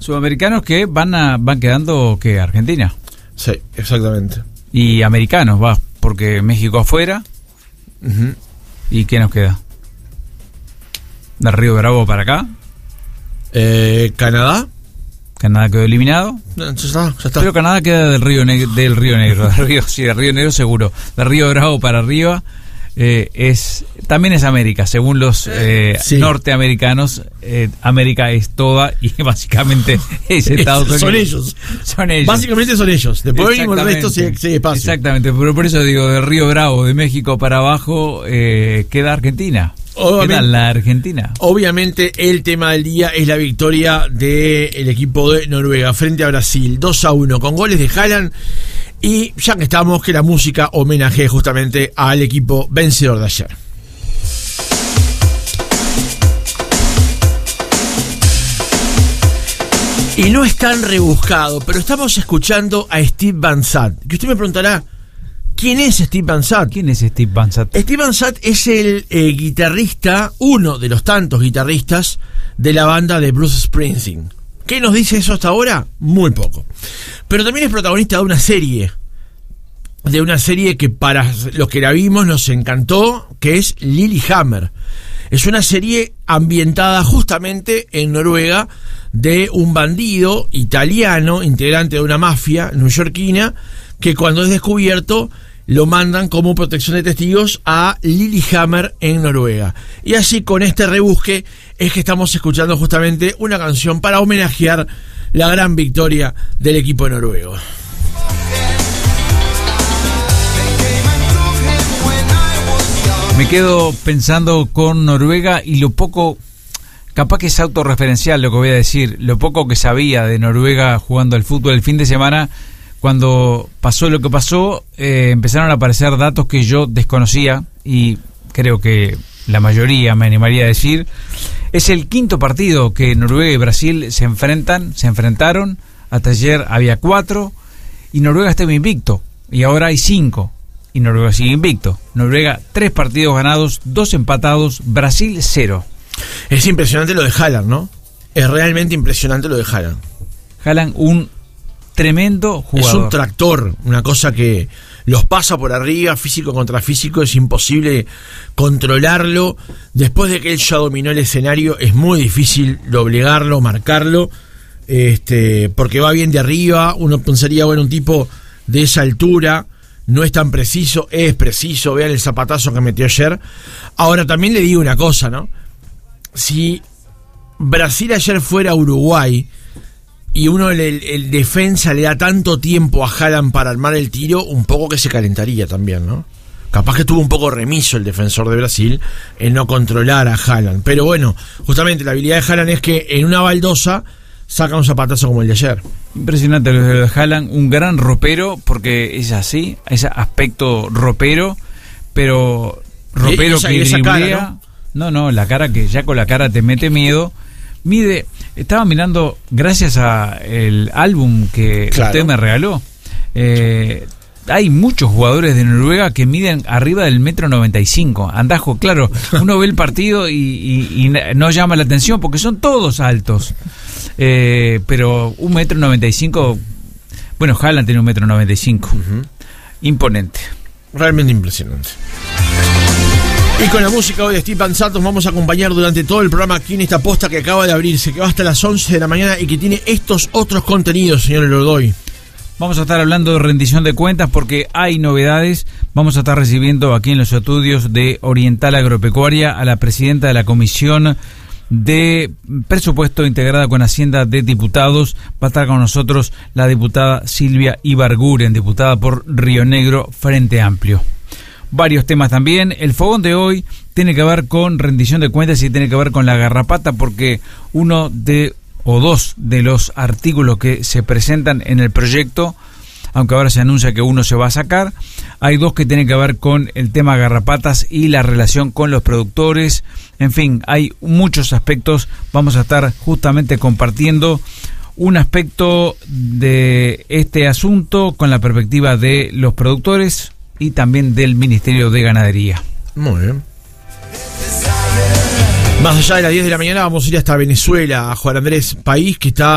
Sudamericanos que van quedando, ¿qué? Argentina. Sí, exactamente. Y americanos, porque México afuera. Uh-huh. ¿Y qué nos queda? ¿De Río Bravo para acá? Canadá. Canadá quedó eliminado. Ya está. Pero Canadá queda del Río Negro. Del Río Negro seguro. De Río Bravo para arriba. También es América, según los norteamericanos. América es toda y básicamente es Estados Unidos. Son ellos. Básicamente son ellos. Después venimos el resto sin espacio. Exactamente, pero por eso digo, de Río Bravo, de México para abajo, queda Argentina. Queda la Argentina. Obviamente el tema del día es la victoria del equipo de Noruega frente a Brasil, 2-1, con goles de Haaland. Y ya que estamos, que la música homenaje justamente al equipo vencedor de ayer. Y no es tan rebuscado, pero estamos escuchando a Steve Van Zandt. Que usted me preguntará, ¿quién es Steve Van Zandt? ¿Quién es Steve Van Zandt? Steve Van Zandt es el guitarrista, uno de los tantos guitarristas de la banda de Bruce Springsteen. ¿Qué nos dice eso hasta ahora? Muy poco. Pero también es protagonista de una serie que para los que la vimos nos encantó, que es Lilyhammer. Es una serie ambientada justamente en Noruega de un bandido italiano, integrante de una mafia neoyorquina, que cuando es descubierto lo mandan como protección de testigos a Lilyhammer en Noruega. Y así, con este rebusque, es que estamos escuchando justamente una canción para homenajear la gran victoria del equipo noruego. Me quedo pensando con Noruega y lo poco, capaz que es autorreferencial lo que voy a decir, lo poco que sabía de Noruega jugando al fútbol el fin de semana. Cuando pasó lo que pasó, empezaron a aparecer datos que yo desconocía y creo que la mayoría, me animaría a decir. Es el quinto partido que Noruega y Brasil se enfrentaron. Hasta ayer había 4 y Noruega estaba invicto y ahora hay 5 y Noruega sigue invicto. Noruega 3 partidos ganados, 2 empatados, Brasil 0. Es impresionante lo de Haaland, ¿no? Es realmente impresionante lo de Haaland. Haaland, un tremendo jugador. Es un tractor, una cosa que los pasa por arriba, físico contra físico, es imposible controlarlo. Después de que él ya dominó el escenario, es muy difícil doblegarlo, marcarlo, porque va bien de arriba. Uno pensaría, bueno, un tipo de esa altura no es tan preciso, es preciso. Vean el zapatazo que metió ayer. Ahora también le digo una cosa, ¿no? Si Brasil ayer fuera Uruguay y uno el defensa le da tanto tiempo a Haaland para armar el tiro, un poco que se calentaría también, ¿no? Capaz que estuvo un poco remiso el defensor de Brasil en no controlar a Haaland. Pero bueno, justamente la habilidad de Haaland es que en una baldosa saca un zapatazo como el de ayer. Impresionante lo de Haaland, un gran ropero, porque es así, ese aspecto ropero, pero ropero que driblea. No, la cara que ya con la cara te mete miedo. Estaba mirando, gracias a el álbum que usted me regaló, hay muchos jugadores de Noruega que miden arriba del 1,95 m. Andajo, claro, uno ve el partido y no llama la atención porque son todos altos, pero 1,95 m, bueno, Haaland tiene 1,95 m, imponente, realmente impresionante. Y con la música hoy de Steve Van Zandt vamos a acompañar durante todo el programa aquí en esta posta que acaba de abrirse, que va hasta las 11 de la mañana y que tiene estos otros contenidos, señor Lodoy. Vamos a estar hablando de rendición de cuentas porque hay novedades. Vamos a estar recibiendo aquí en los estudios de Oriental Agropecuaria a la presidenta de la Comisión de Presupuesto integrada con Hacienda de Diputados. Va a estar con nosotros la diputada Silvia Ibarguren, diputada por Río Negro, Frente Amplio. Varios temas también. El fogón de hoy tiene que ver con rendición de cuentas y tiene que ver con la garrapata, porque dos de los artículos que se presentan en el proyecto, aunque ahora se anuncia que uno se va a sacar, hay 2 que tienen que ver con el tema garrapatas y la relación con los productores. En fin, hay muchos aspectos. Vamos a estar justamente compartiendo un aspecto de este asunto con la perspectiva de los productores y también del Ministerio de Ganadería. Muy bien. Más allá de las 10 de la mañana vamos a ir hasta Venezuela, a Juan Andrés, país que está